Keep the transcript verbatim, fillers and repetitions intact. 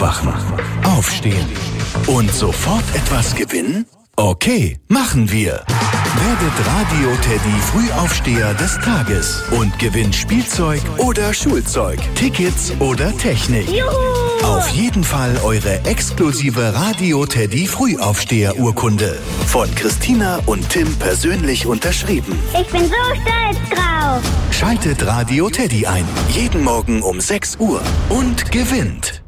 Aufwachen, aufstehen und sofort etwas gewinnen? Okay, machen wir. Werdet Radio Teddy Frühaufsteher des Tages und gewinnt Spielzeug oder Schulzeug, Tickets oder Technik. Juhu! Auf jeden Fall eure exklusive Radio Teddy Frühaufsteher-Urkunde. Von Christina und Tim persönlich unterschrieben. Ich bin so stolz drauf. Schaltet Radio Teddy ein. Jeden Morgen um sechs Uhr und gewinnt.